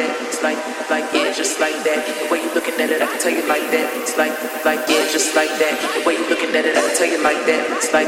yeah, just like that. The way you looking at it, I can tell you like that. It's like yeah, just like that. The way you looking at it, I can tell you like that. It's like